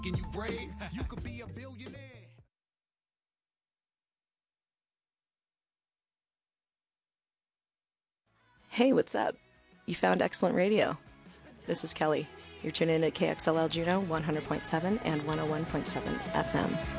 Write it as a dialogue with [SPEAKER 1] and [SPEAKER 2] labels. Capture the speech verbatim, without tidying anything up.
[SPEAKER 1] Can you brave? You could be a billionaire.
[SPEAKER 2] Hey, what's up? You found excellent radio. This is Kelly. You're tuning in to K X L L Juneau one hundred point seven and one oh one point seven F M.